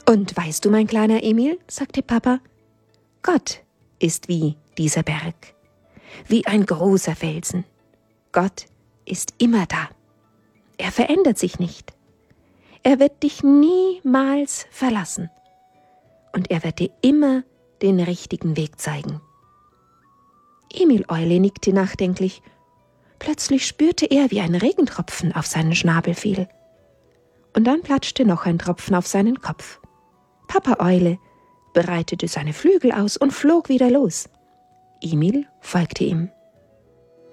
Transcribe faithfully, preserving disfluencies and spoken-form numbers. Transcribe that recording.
»Und weißt du, mein kleiner Emil«, sagte Papa, »Gott ist wie dieser Berg, wie ein großer Felsen. Gott ist immer da. Er verändert sich nicht. Er wird dich niemals verlassen. Und er wird dir immer den richtigen Weg zeigen.« Emil Eule nickte nachdenklich. Plötzlich spürte er, wie ein Regentropfen auf seinen Schnabel fiel. Und dann platschte noch ein Tropfen auf seinen Kopf. Papa Eule breitete seine Flügel aus und flog wieder los. Emil folgte ihm.